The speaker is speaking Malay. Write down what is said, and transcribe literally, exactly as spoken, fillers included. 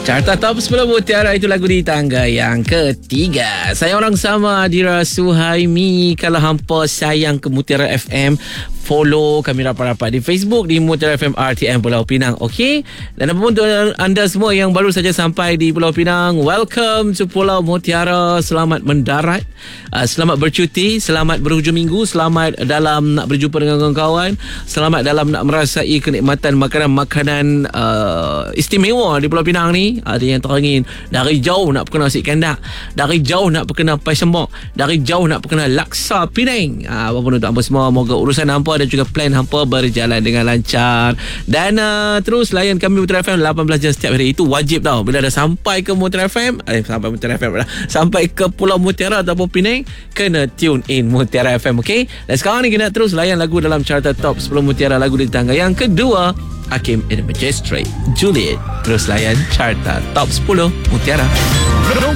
Carta Top sepuluh Mutiara, itu lagu di tangga yang ketiga. Saya orang sama Adira Suhaimi. Kalau hampa sayang ke Mutiara F M, follow kami rapat-rapat di Facebook di Mutiara F M R T M Pulau Pinang. Okey. Dan apapun untuk anda semua yang baru saja sampai di Pulau Pinang, welcome to Pulau Mutiara. Selamat mendarat, uh, selamat bercuti, selamat berhujung minggu, selamat dalam nak berjumpa dengan kawan-kawan, selamat dalam nak merasai kenikmatan makanan-makanan uh, istimewa di Pulau Pinang ni. Ada yang teringin dari jauh nak perkenal nasi kandak, dari jauh nak perkenal pai sembok, dari jauh nak perkenal laksa Penang. Uh, apapun untuk hampa semua, moga urusan hampa dan juga plan hampa berjalan dengan lancar. Dan uh, terus layan kami Mutiara F M lapan belas jam setiap hari. Itu wajib tau. Bila dah sampai ke Mutiara F M, eh, sampai Mutiara F M dah, sampai ke Pulau Mutiara ataupun Penang, kena tune in Mutiara F M. Okay. Dan sekarang ni kita terus layan lagu dalam Carta Top sepuluh Mutiara, lagu di tangga yang kedua, Hakim and the Magistrate, Juliet. Terus layan Carta Top sepuluh Mutiara.